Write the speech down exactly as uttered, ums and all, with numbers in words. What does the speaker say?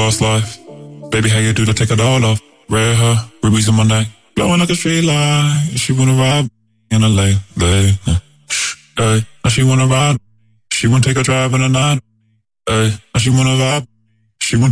past life. Baby, how you do to take it all off? Red hair, rubies in my neck, glowing like a street light. She wanna ride in a late, late. Hey, now she wanna ride. She wanna take a drive in the night. Hey, now she wanna vibe.